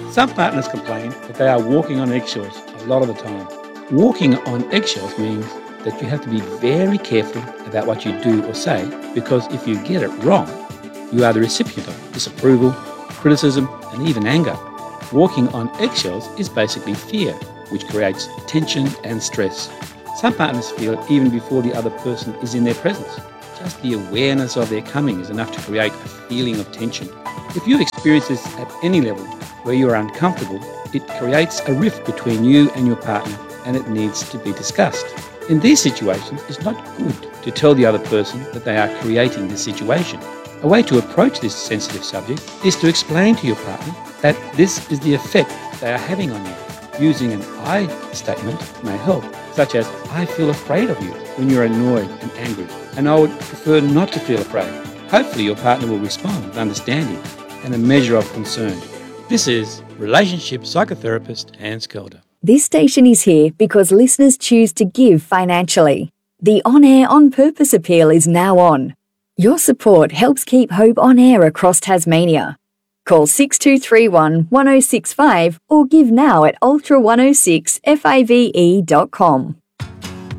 Some partners complain that they are walking on eggshells a lot of the time. Walking on eggshells means that you have to be very careful about what you do or say, because if you get it wrong, you are the recipient of disapproval, criticism, and even anger. Walking on eggshells is basically fear, which creates tension and stress. Some partners feel it even before the other person is in their presence. Just the awareness of their coming is enough to create a feeling of tension. If you experience this at any level where you are uncomfortable, it creates a rift between you and your partner, and it needs to be discussed. In these situations, it's not good to tell the other person that they are creating this situation. A way to approach this sensitive subject is to explain to your partner that this is the effect they are having on you. Using an I statement may help, such as, I feel afraid of you when you're annoyed and angry, and I would prefer not to feel afraid. Hopefully your partner will respond with understanding and a measure of concern. This is relationship psychotherapist Hans Kelder. This station is here because listeners choose to give financially. The On Air On Purpose appeal is now on. Your support helps keep Hope on air across Tasmania. Call 6231 1065 or give now at ultra106five.com.